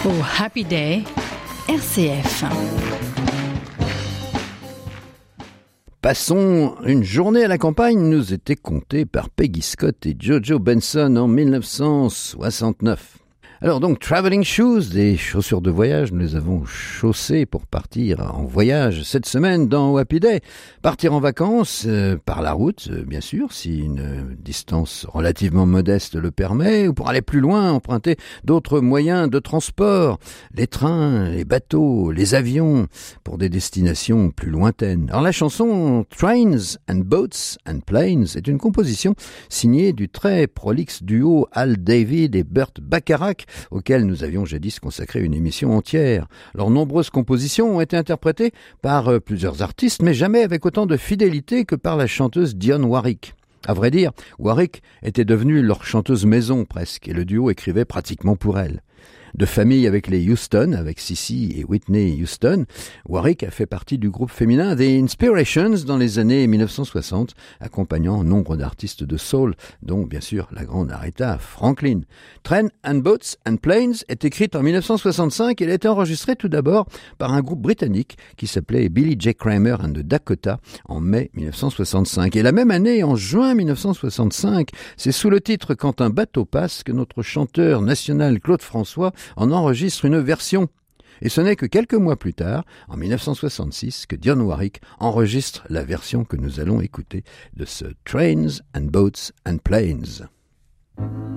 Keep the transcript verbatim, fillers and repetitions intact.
Oh, Happy Day, R C F. Passons une journée à la campagne nous était contée par Peggy Scott et Jojo Benson en dix-neuf cent soixante-neuf. Alors donc, traveling shoes, des chaussures de voyage, nous les avons chaussées pour partir en voyage cette semaine dans Happy Day. Partir en vacances, euh, par la route, euh, bien sûr, si une distance relativement modeste le permet, ou pour aller plus loin, emprunter d'autres moyens de transport, les trains, les bateaux, les avions, pour des destinations plus lointaines. Alors la chanson Trains and Boats and Planes est une composition signée du très prolixe duo Al David et Burt Bacharach, auquel nous avions jadis consacré une émission entière. Leurs nombreuses compositions ont été interprétées par euh, plusieurs artistes, mais jamais avec autant de fidélité que par la chanteuse Dionne Warwick. À vrai dire, Warwick était devenue leur chanteuse maison presque, et le duo écrivait pratiquement pour elle. De famille avec les Houston, avec Cissy et Whitney Houston, Warwick a fait partie du groupe féminin The Inspirations dans les années dix-neuf cent soixante, accompagnant nombre d'artistes de soul, dont bien sûr la grande Aretha Franklin. Trains and Boats and Planes est écrite en dix-neuf cent soixante-cinq et elle a été enregistrée tout d'abord par un groupe britannique qui s'appelait Billy J. Kramer and the Dakota en mai dix-neuf cent soixante-cinq. Et la même année, en juin dix-neuf cent soixante-cinq, c'est sous le titre Quand un bateau passe que notre chanteur national Claude François en enregistre une version. Et ce n'est que quelques mois plus tard, en dix-neuf cent soixante-six, que Dionne Warwick enregistre la version que nous allons écouter de ce Trains and Boats and Planes.